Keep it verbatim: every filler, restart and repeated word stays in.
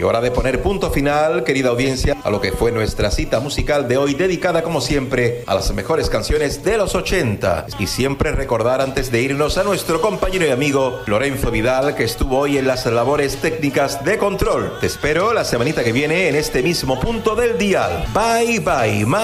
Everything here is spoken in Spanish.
hora de poner punto final, querida audiencia, a lo que fue nuestra cita musical de hoy, dedicada como siempre a las mejores canciones de los ochenta. Y siempre recordar antes de irnos a nuestro compañero y amigo Lorenzo Vidal, que estuvo hoy en las labores técnicas de control. Te espero la semanita que viene en este mismo punto del dial. Bye bye.